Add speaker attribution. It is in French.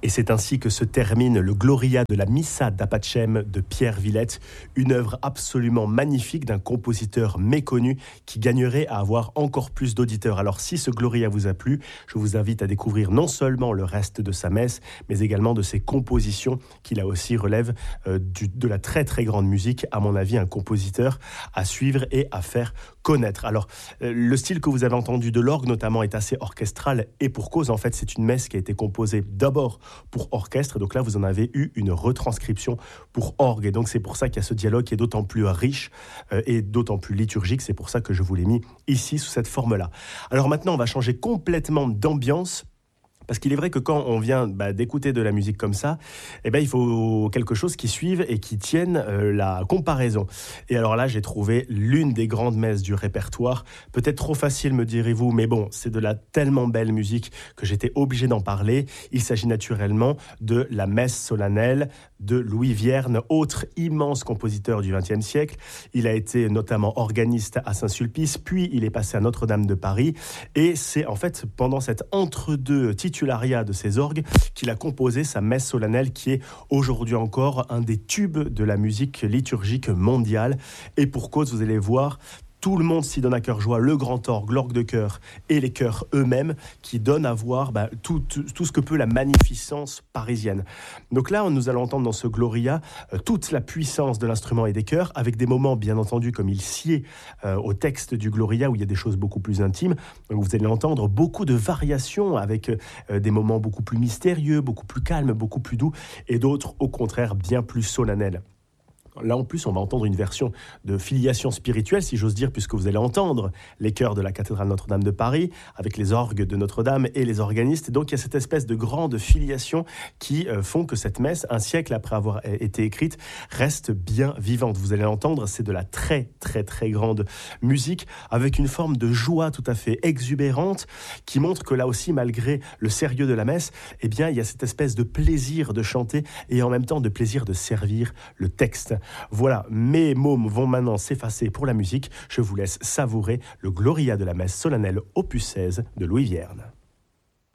Speaker 1: Et c'est ainsi que se termine le Gloria de la Missa d'Apachem de Pierre Villette, une œuvre absolument magnifique d'un compositeur méconnu qui gagnerait à avoir encore plus d'auditeurs. Alors si ce Gloria vous a plu, je vous invite à découvrir non seulement le reste de sa messe, mais également de ses compositions qui là aussi relèvent de la très très grande musique. À mon avis, un compositeur à suivre et à faire connaître. Alors le style que vous avez entendu de l'orgue notamment est assez orchestral et pour cause, en fait c'est une messe qui a été composée d'abord pour orchestre, donc là vous en avez eu une retranscription pour orgue, et donc c'est pour ça qu'il y a ce dialogue qui est d'autant plus riche et d'autant plus liturgique. C'est pour ça que je vous l'ai mis ici sous cette forme-là. Alors maintenant on va changer complètement d'ambiance, parce qu'il est vrai que quand on vient d'écouter de la musique comme ça, il faut quelque chose qui suive et qui tienne la comparaison. Et alors là, j'ai trouvé l'une des grandes messes du répertoire. Peut-être trop facile, me direz-vous, mais bon, c'est de la tellement belle musique que j'étais obligé d'en parler. Il s'agit naturellement de la messe solennelle de Louis Vierne, autre immense compositeur du XXe siècle. Il a été notamment organiste à Saint-Sulpice, puis il est passé à Notre-Dame de Paris. Et c'est en fait pendant cet entre-deux titularia de ses orgues qu'il a composé sa messe solennelle, qui est aujourd'hui encore un des tubes de la musique liturgique mondiale. Et pour cause, vous allez voir, tout le monde s'y donne à cœur joie, le grand orgue, l'orgue de chœur et les chœurs eux-mêmes, qui donnent à voir tout ce que peut la magnificence parisienne. Donc là, nous allons entendre dans ce Gloria toute la puissance de l'instrument et des chœurs, avec des moments, bien entendu, comme il sied au texte du Gloria, où il y a des choses beaucoup plus intimes. Donc vous allez entendre beaucoup de variations, avec des moments beaucoup plus mystérieux, beaucoup plus calmes, beaucoup plus doux, et d'autres, au contraire, bien plus solennels. Là, en plus, on va entendre une version de filiation spirituelle, si j'ose dire, puisque vous allez entendre les chœurs de la cathédrale Notre-Dame de Paris, avec les orgues de Notre-Dame et les organistes. Et donc, il y a cette espèce de grande filiation qui font que cette messe, un siècle après avoir été écrite, reste bien vivante. Vous allez l'entendre, c'est de la très, très, très grande musique, avec une forme de joie tout à fait exubérante, qui montre que là aussi, malgré le sérieux de la messe, il y a cette espèce de plaisir de chanter et en même temps de plaisir de servir le texte. Voilà, mes mots vont maintenant s'effacer pour la musique. Je vous laisse savourer le Gloria de la messe solennelle opus 16 de Louis Vierne.